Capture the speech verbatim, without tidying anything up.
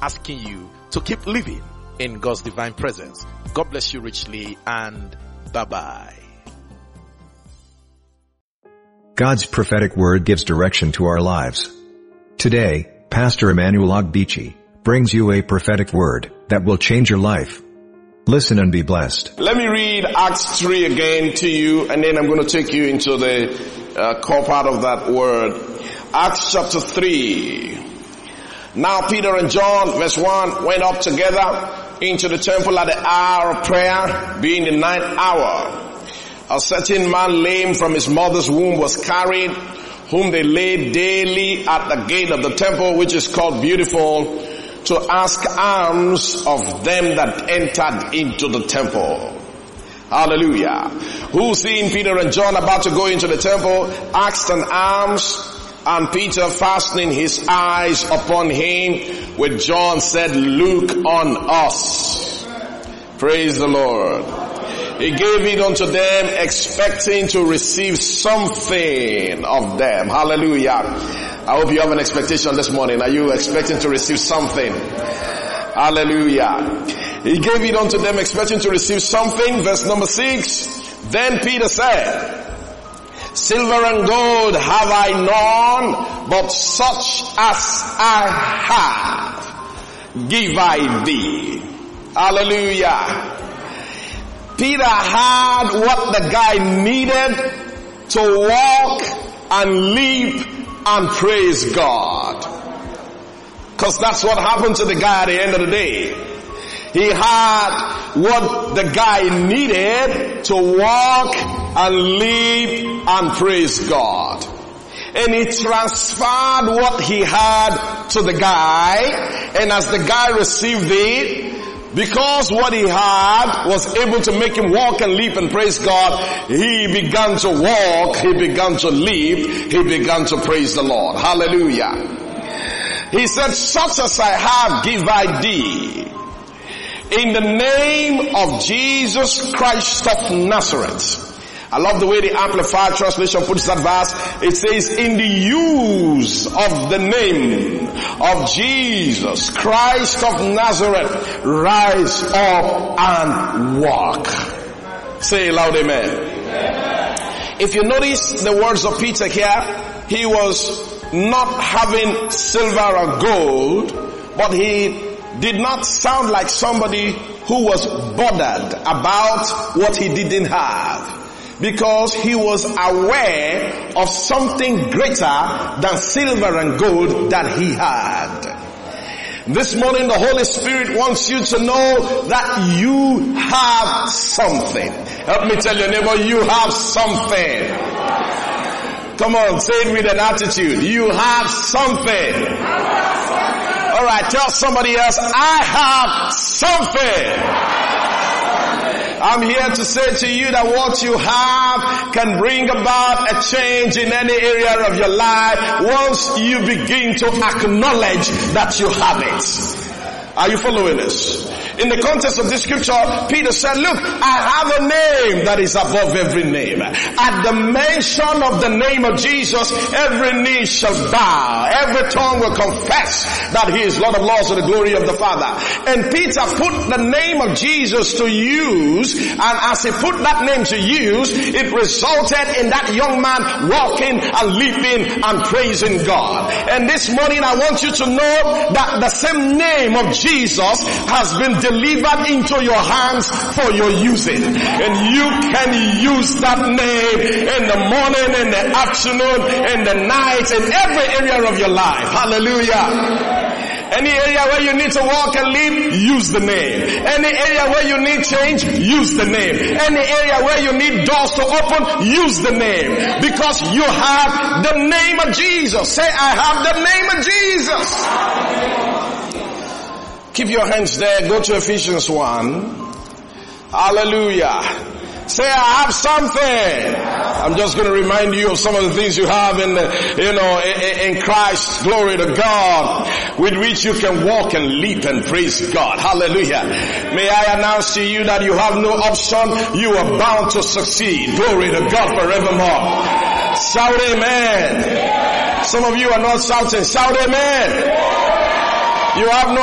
asking you to keep living in God's divine presence. God bless you richly, and bye-bye. God's prophetic word gives direction to our lives. Today, Pastor Emmanuel Ogbechi brings you a prophetic word that will change your life. Listen and be blessed. Let me read Acts three again to you, and then I'm going to take you into the uh, core part of that word. Acts chapter three. Now Peter and John, verse one, went up together into the temple at the hour of prayer, being the ninth hour. A certain man lame from his mother's womb was carried, whom they laid daily at the gate of the temple, which is called Beautiful, to ask alms of them that entered into the temple. Hallelujah. Who, seeing Peter and John about to go into the temple, asked an alms, and Peter, fastening his eyes upon him with John, said, "Look on us." Praise the Lord. He gave it unto them, expecting to receive something of them. Hallelujah. I hope you have an expectation this morning. Are you expecting to receive something? Hallelujah. He gave it unto them, expecting to receive something. Verse number six. Then Peter said, "Silver and gold have I none, but such as I have, give I thee." Hallelujah. Peter had what the guy needed to walk and leap and praise God. Because that's what happened to the guy at the end of the day. He had what the guy needed to walk and leap and praise God. And he transferred what he had to the guy, and as the guy received it, because what he had was able to make him walk and leap and praise God, he began to walk, he began to leap, he began to praise the Lord. Hallelujah. He said, "Such as I have give I thee, in the name of Jesus Christ of Nazareth." I love the way the Amplified Translation puts that verse. It says, "In the use of the name of Jesus Christ of Nazareth, rise up and walk." Say loud, amen. Amen. If you notice the words of Peter here, he was not having silver or gold, but he did not sound like somebody who was bothered about what he didn't have, because he was aware of something greater than silver and gold that he had. This morning the Holy Spirit wants you to know that you have something. Help me tell your neighbor, you have something. Come on, say it with an attitude. You have something. Alright, tell somebody else, I have something. I'm here to say to you that what you have can bring about a change in any area of your life once you begin to acknowledge that you have it. Are you following this? In the context of this scripture, Peter said, "Look, I have a name that is above every name. At the mention of the name of Jesus, every knee shall bow, every tongue will confess that he is Lord of Lords to the glory of the Father." And Peter put the name of Jesus to use, and as he put that name to use, it resulted in that young man walking and leaping and praising God. And this morning I want you to know that the same name of Jesus has been delivered into your hands for your using. And you can use that name in the morning, in the afternoon, in the night, in every area of your life. Hallelujah. Any area where you need to walk and leap, use the name. Any area where you need change, use the name. Any area where you need doors to open, use the name. Because you have the name of Jesus. Say, I have the name of Jesus. Keep your hands there. Go to Ephesians one. Hallelujah. Say, I have something. I'm just going to remind you of some of the things you have in the, you know, in, in Christ. Glory to God. With which you can walk and leap and praise God. Hallelujah. May I announce to you that you have no option. You are bound to succeed. Glory to God forevermore. Shout amen. Some of you are not shouting. Shout amen. You have no